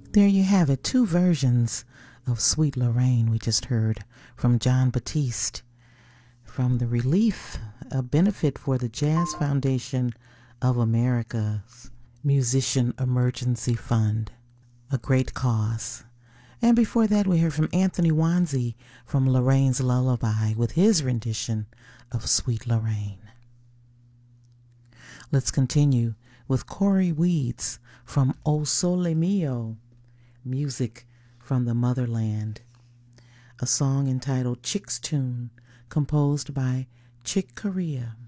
There you have it, two versions of Sweet Lorraine we just heard from John Batiste from the Relief, a benefit for the Jazz Foundation of America's Musician Emergency Fund, a great cause. And before that, we heard from Anthony Wanzi from Lorraine's Lullaby with his rendition of Sweet Lorraine. Let's continue with Cory Weeds from O Sole Mio, music from the motherland, a song entitled Chick's Tune, composed by Chick Corea.